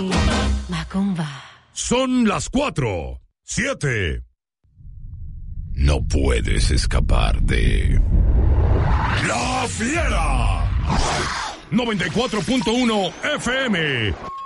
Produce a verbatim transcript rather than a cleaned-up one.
Macumba. Son las cuatro, siete. No puedes escapar de La Fiera. noventa y cuatro punto uno F M.